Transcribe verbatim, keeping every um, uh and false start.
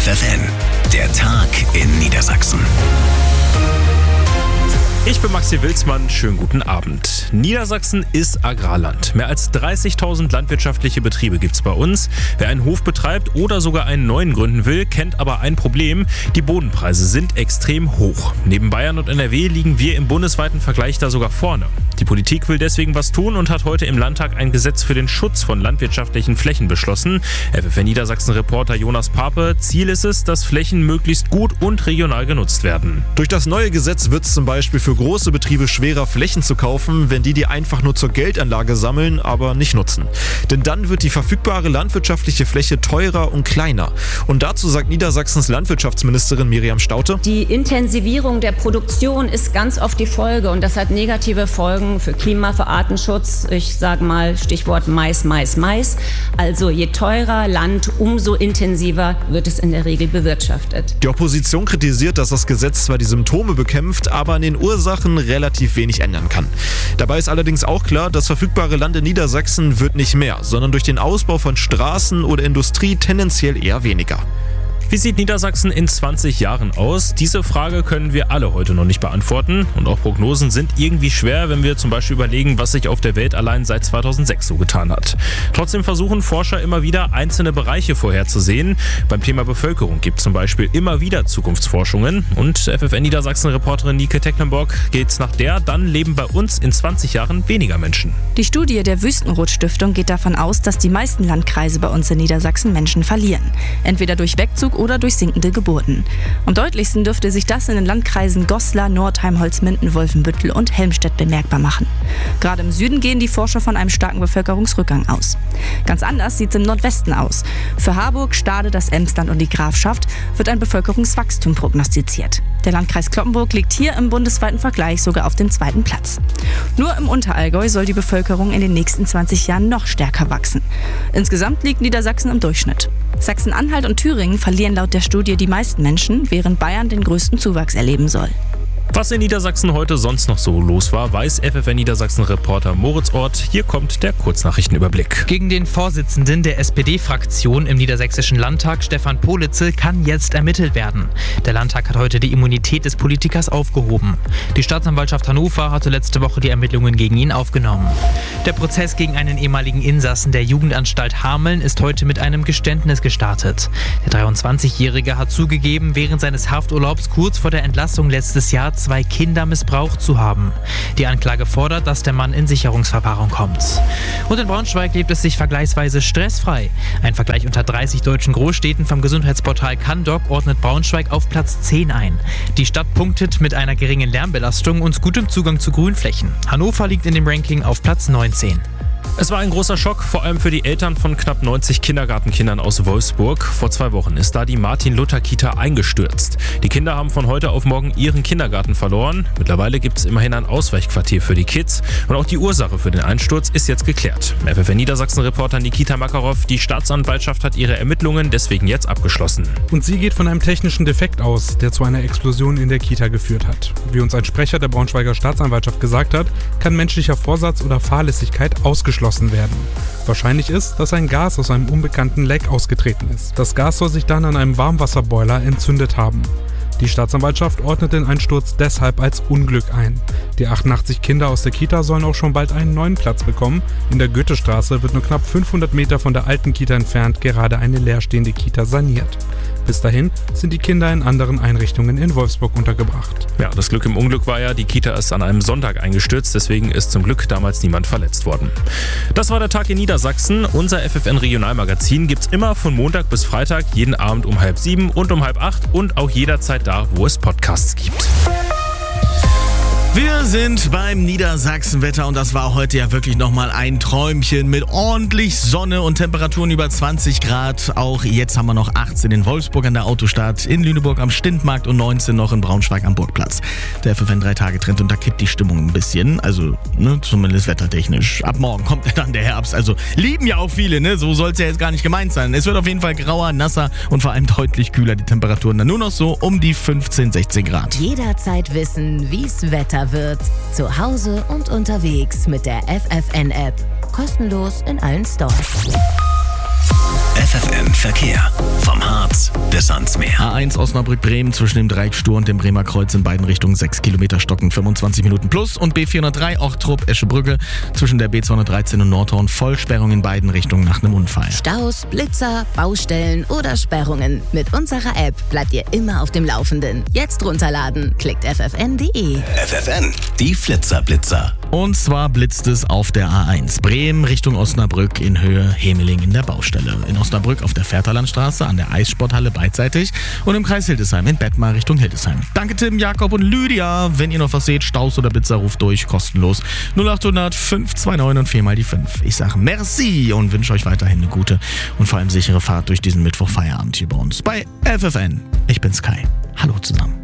F F N, der Tag in Niedersachsen. Ich bin Maxi Wilsmann, schönen guten Abend. Niedersachsen ist Agrarland. Mehr als dreißigtausend landwirtschaftliche Betriebe gibt's bei uns. Wer einen Hof betreibt oder sogar einen neuen gründen will, kennt aber ein Problem. Die Bodenpreise sind extrem hoch. Neben Bayern und N R W liegen wir im bundesweiten Vergleich da sogar vorne. Die Politik will deswegen was tun und hat heute im Landtag ein Gesetz für den Schutz von landwirtschaftlichen Flächen beschlossen. F F N Niedersachsen-Reporter Jonas Pape. Ziel ist es, dass Flächen möglichst gut und regional genutzt werden. Durch das neue Gesetz wird es zum Beispiel für große Betriebe schwerer, Flächen zu kaufen, wenn die die einfach nur zur Geldanlage sammeln, aber nicht nutzen. Denn dann wird die verfügbare landwirtschaftliche Fläche teurer und kleiner. Und dazu sagt Niedersachsens Landwirtschaftsministerin Miriam Staudte: Die Intensivierung der Produktion ist ganz oft die Folge und das hat negative Folgen für Klima, für Artenschutz. Ich sage mal Stichwort Mais, Mais, Mais. Also je teurer Land, umso intensiver wird es in der Regel bewirtschaftet. Die Opposition kritisiert, dass das Gesetz zwar die Symptome bekämpft, aber an den Ursachen relativ wenig ändern kann. Dabei ist allerdings auch klar, das verfügbare Land in Niedersachsen wird nicht mehr, sondern durch den Ausbau von Straßen oder Industrie tendenziell eher weniger. Wie sieht Niedersachsen in zwanzig Jahren aus? Diese Frage können wir alle heute noch nicht beantworten. Und auch Prognosen sind irgendwie schwer, wenn wir zum Beispiel überlegen, was sich auf der Welt allein seit zweitausendsechs so getan hat. Trotzdem versuchen Forscher immer wieder, einzelne Bereiche vorherzusehen. Beim Thema Bevölkerung gibt es zum Beispiel immer wieder Zukunftsforschungen. Und F F N Niedersachsen-Reporterin Nike Tecklenburg geht's nach der, dann leben bei uns in zwanzig Jahren weniger Menschen. Die Studie der Wüstenrot-Stiftung geht davon aus, dass die meisten Landkreise bei uns in Niedersachsen Menschen verlieren. Entweder durch Wegzug oder durch sinkende Geburten. Am deutlichsten dürfte sich das in den Landkreisen Goslar, Nordheim, Holzminden, Wolfenbüttel und Helmstedt bemerkbar machen. Gerade im Süden gehen die Forscher von einem starken Bevölkerungsrückgang aus. Ganz anders sieht es im Nordwesten aus. Für Harburg, Stade, das Emsland und die Grafschaft wird ein Bevölkerungswachstum prognostiziert. Der Landkreis Cloppenburg liegt hier im bundesweiten Vergleich sogar auf dem zweiten Platz. Nur im Unterallgäu soll die Bevölkerung in den nächsten zwanzig Jahren noch stärker wachsen. Insgesamt liegt Niedersachsen im Durchschnitt. Sachsen-Anhalt und Thüringen verlieren laut der Studie die meisten Menschen, während Bayern den größten Zuwachs erleben soll. Was in Niedersachsen heute sonst noch so los war, weiß F F N Niedersachsen-Reporter Moritz Ort. Hier kommt der Kurznachrichtenüberblick. Gegen den Vorsitzenden der S P D-Fraktion im Niedersächsischen Landtag, Stefan Politzel, kann jetzt ermittelt werden. Der Landtag hat heute die Immunität des Politikers aufgehoben. Die Staatsanwaltschaft Hannover hatte letzte Woche die Ermittlungen gegen ihn aufgenommen. Der Prozess gegen einen ehemaligen Insassen der Jugendanstalt Hameln ist heute mit einem Geständnis gestartet. Der dreiundzwanzigjährige hat zugegeben, während seines Hafturlaubs kurz vor der Entlassung letztes Jahr zwei Kinder missbraucht zu haben. Die Anklage fordert, dass der Mann in Sicherungsverwahrung kommt. Und in Braunschweig lebt es sich vergleichsweise stressfrei. Ein Vergleich unter dreißig deutschen Großstädten vom Gesundheitsportal Candoc ordnet Braunschweig auf Platz zehn ein. Die Stadt punktet mit einer geringen Lärmbelastung und gutem Zugang zu Grünflächen. Hannover liegt in dem Ranking auf Platz neunzehn. Es war ein großer Schock, vor allem für die Eltern von knapp neunzig Kindergartenkindern aus Wolfsburg. Vor zwei Wochen ist da die Martin-Luther-Kita eingestürzt. Die Kinder haben von heute auf morgen ihren Kindergarten verloren. Mittlerweile gibt es immerhin ein Ausweichquartier für die Kids. Und auch die Ursache für den Einsturz ist jetzt geklärt. F F N Niedersachsen-Reporter Nikita Makarov, die Staatsanwaltschaft hat ihre Ermittlungen deswegen jetzt abgeschlossen. Und sie geht von einem technischen Defekt aus, der zu einer Explosion in der Kita geführt hat. Wie uns ein Sprecher der Braunschweiger Staatsanwaltschaft gesagt hat, kann menschlicher Vorsatz oder Fahrlässigkeit ausgeschlossen werden. Wahrscheinlich ist, dass ein Gas aus einem unbekannten Leck ausgetreten ist. Das Gas soll sich dann an einem Warmwasserboiler entzündet haben. Die Staatsanwaltschaft ordnet den Einsturz deshalb als Unglück ein. Die achtundachtzig Kinder aus der Kita sollen auch schon bald einen neuen Platz bekommen. In der Goethestraße wird nur knapp fünfhundert Meter von der alten Kita entfernt gerade eine leerstehende Kita saniert. Bis dahin sind die Kinder in anderen Einrichtungen in Wolfsburg untergebracht. Ja, das Glück im Unglück war ja, die Kita ist an einem Sonntag eingestürzt, deswegen ist zum Glück damals niemand verletzt worden. Das war der Tag in Niedersachsen. Unser F F N-Regionalmagazin gibt's immer von Montag bis Freitag, jeden Abend um halb sieben und um halb acht und auch jederzeit da, wo es Podcasts gibt. Wir sind beim Niedersachsenwetter und das war heute ja wirklich nochmal ein Träumchen mit ordentlich Sonne und Temperaturen über zwanzig Grad. Auch jetzt haben wir noch achtzehn in Wolfsburg an der Autostadt, in Lüneburg am Stintmarkt und neunzehn noch in Braunschweig am Burgplatz. Der F F N drei Tage Trend und da kippt die Stimmung ein bisschen, also ne, zumindest wettertechnisch. Ab morgen kommt dann der Herbst, also lieben ja auch viele, ne? So soll es ja jetzt gar nicht gemeint sein. Es wird auf jeden Fall grauer, nasser und vor allem deutlich kühler, die Temperaturen dann nur noch so um die fünfzehn, sechzehn Grad. Jederzeit wissen, wie's Wetter wird. Zu Hause und unterwegs mit der F F N-App. Kostenlos in allen Stores. F F N Verkehr. Vom Harz bis bis ans Meer. A eins Osnabrück-Bremen zwischen dem Dreieck Stur und dem Bremer Kreuz in beiden Richtungen sechs Kilometer Stocken, fünfundzwanzig Minuten plus. Und B vierhundertdrei Ochtrup-Eschebrücke zwischen der B zweihundertdreizehn und Nordhorn Vollsperrung in beiden Richtungen nach einem Unfall. Staus, Blitzer, Baustellen oder Sperrungen. Mit unserer App bleibt ihr immer auf dem Laufenden. Jetzt runterladen. Klickt f f n punkt d e. F F N, die Flitzer-Blitzer. Und zwar blitzt es auf der A eins. Bremen Richtung Osnabrück in Höhe Hemeling in der Baustelle. In Osnabrück auf der Fährtalandstraße an der Eissporthalle beidseitig und im Kreis Hildesheim in Bettmar Richtung Hildesheim. Danke Tim, Jakob und Lydia. Wenn ihr noch was seht, Staus oder Blitzer, ruft durch, kostenlos. null acht hundert fünf zwei neun und vier mal die fünf. Ich sage merci und wünsche euch weiterhin eine gute und vor allem sichere Fahrt durch diesen Mittwoch-Feierabend hier bei uns bei F F N. Ich bin Sky. Hallo zusammen.